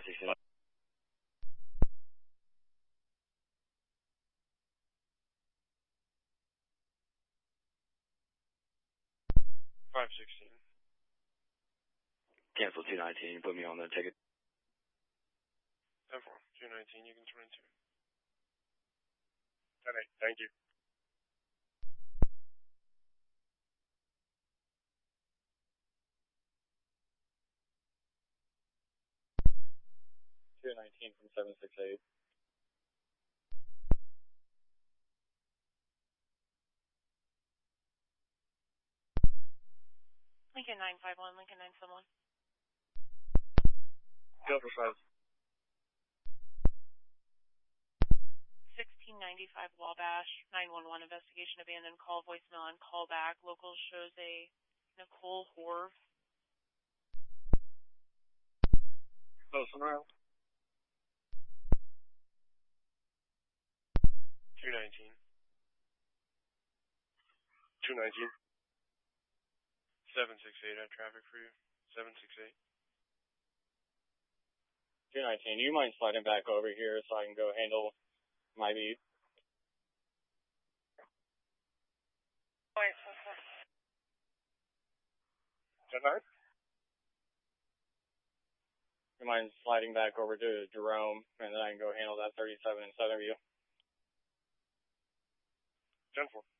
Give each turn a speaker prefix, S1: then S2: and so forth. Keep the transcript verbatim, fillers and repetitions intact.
S1: sixty-nine.
S2: five sixteen.
S1: Cancel two nineteen. Put me on the ticket.
S2: ten four. two nineteen, you can turn into. ten eight, thank you.
S3: two nineteen from seven six eight.
S4: Lincoln nine five one, Lincoln nine seven one.
S2: Go for five.
S4: sixteen ninety-five Wabash, nine one one, investigation abandoned call, voicemail on callback. Local shows a Nicole Horv.
S2: Close and around. two nineteen. two nineteen. seven six eight, I have traffic for you. seven six eight.
S3: two nineteen, do you mind sliding back over here so I can go handle my beat?
S2: ten nine?
S3: Do you mind sliding back over to Jerome, and then I can go handle that thirty-seven in Southern View?
S2: ten four.